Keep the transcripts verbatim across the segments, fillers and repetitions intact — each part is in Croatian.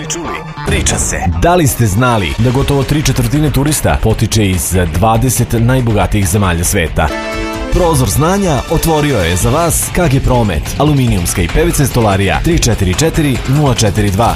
čuli, priča se. Da li ste znali da gotovo tri četvrtine turista potiče iz dvadeset najbogatijih zemalja sveta? Prozor znanja otvorio je za vas K G Promet, aluminijumska i P V C stolarija tri četiri četiri nula četiri dva.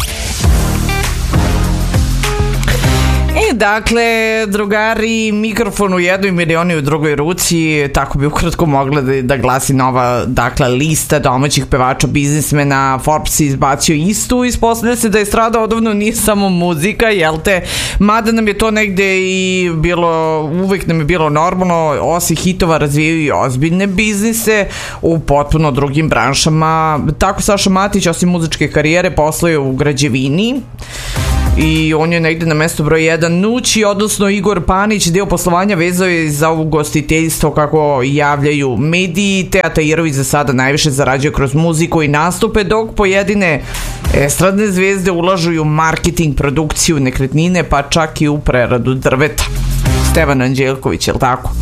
E, dakle, drugari, mikrofon u jednoj, milioni u drugoj ruci, tako bi ukratko mogla da, da glasi nova, dakle, lista domaćih pevača, biznismena. Forbes je izbacio istu, ispostavlja se da je strada odavno nije samo muzika, jel te, mada nam je to negde i bilo, uvek nam je bilo normalno, osim hitova razvijaju i ozbiljne biznise u potpuno drugim branšama. Tako Saša Matić, osim muzičke karijere, posluje u građevini i on je negde na mesto broj jedan. Nući, odnosno Igor Panić, deo poslovanja vezao je za ugostiteljstvo, kako javljaju mediji. Teja Tajirović za sada najviše zarađuje kroz muziku i nastupe, dok pojedine estradne zvezde ulažu i u marketing, produkciju, nekretnine, pa čak i u preradu drveta. Stevan Anđelković, je li tako?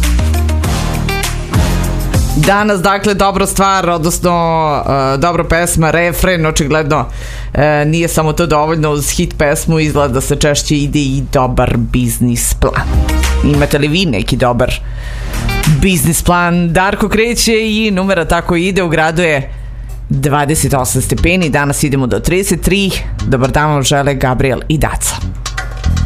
Danas, dakle, dobra stvar, odnosno uh, dobra pesma, refren, očigledno uh, nije samo to dovoljno, uz hit pesmu izgleda da se češće ide i dobar biznis plan. Imate li vi neki dobar biznis plan? Darko kreće i numera tako ide, u gradu je dvadeset osam stepeni, danas idemo do trideset tri. Dobar dan vam žele Gabriel i Daca.